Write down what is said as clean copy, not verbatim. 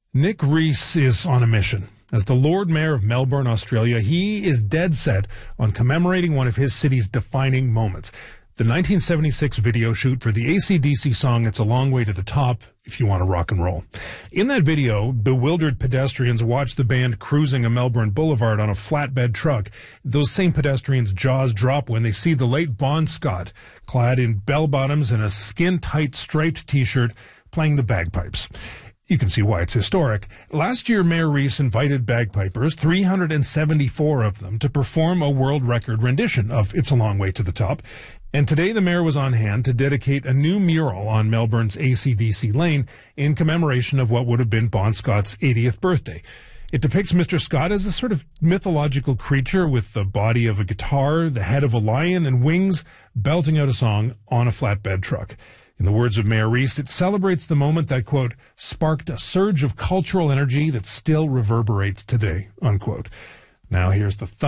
Nick Rees is on a mission. As the Lord Mayor of Melbourne, Australia, he is dead set on commemorating one of his city's defining moments. The 1976 video shoot for the AC/DC song It's a Long Way to the Top, if you want to rock and roll. In that video, bewildered pedestrians watch the band cruising a Melbourne boulevard on a flatbed truck. Those same pedestrians' jaws drop when they see the late Bon Scott, clad in bell-bottoms and a skin-tight striped T-shirt, playing the bagpipes. You can see why it's historic. Last year, Mayor Rees invited bagpipers, 374 of them, to perform a world record rendition of It's a Long Way to the Top. And today the mayor was on hand to dedicate a new mural on Melbourne's AC/DC Lane in commemoration of what would have been Bon Scott's 80th birthday. It depicts Mr. Scott as a sort of mythological creature with the body of a guitar, the head of a lion, and wings, belting out a song on a flatbed truck. In the words of Mayor Rees, it celebrates the moment that, quote, sparked a surge of cultural energy that still reverberates today, unquote. Now here's the